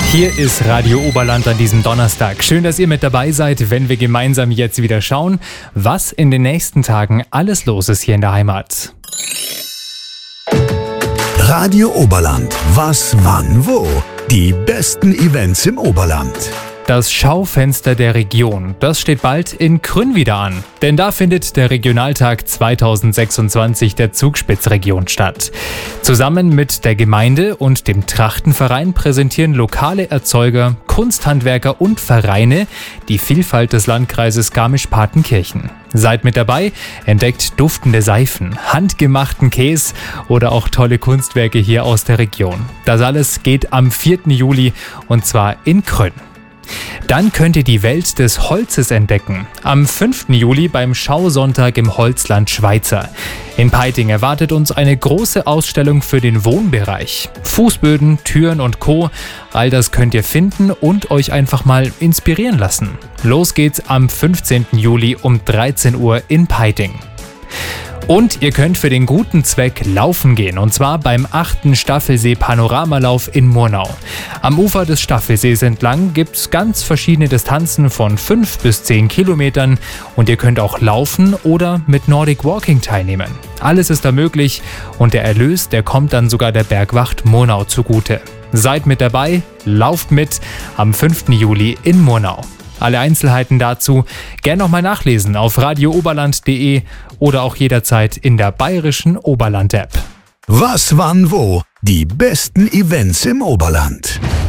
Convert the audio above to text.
Hier ist Radio Oberland an diesem Donnerstag. Schön, dass ihr mit dabei seid, wenn wir gemeinsam jetzt wieder schauen, was in den nächsten Tagen alles los ist hier in der Heimat. Radio Oberland. Was, wann, wo? Die besten Events im Oberland. Das Schaufenster der Region, das steht bald in Krünn wieder an. Denn da findet der Regionaltag 2026 der Zugspitzregion statt. Zusammen mit der Gemeinde und dem Trachtenverein präsentieren lokale Erzeuger, Kunsthandwerker und Vereine die Vielfalt des Landkreises Garmisch-Partenkirchen. Seid mit dabei, entdeckt duftende Seifen, handgemachten Käse oder auch tolle Kunstwerke hier aus der Region. Das alles geht am 4. Juli und zwar in Krünn. Dann könnt ihr die Welt des Holzes entdecken. Am 5. Juli beim Schausonntag im Holzland Schweizer. In Peiting erwartet uns eine große Ausstellung für den Wohnbereich. Fußböden, Türen und Co. All das könnt ihr finden und euch einfach mal inspirieren lassen. Los geht's am 15. Juli um 13 Uhr in Peiting. Und ihr könnt für den guten Zweck laufen gehen, und zwar beim 8. Staffelsee-Panoramalauf in Murnau. Am Ufer des Staffelsees entlang gibt's ganz verschiedene Distanzen von 5 bis 10 Kilometern und ihr könnt auch laufen oder mit Nordic Walking teilnehmen. Alles ist da möglich und der Erlös, der kommt dann sogar der Bergwacht Murnau zugute. Seid mit dabei, lauft mit am 5. Juli in Murnau. Alle Einzelheiten dazu gern nochmal nachlesen auf radiooberland.de oder auch jederzeit in der bayerischen Oberland-App. Was, wann, wo? Die besten Events im Oberland.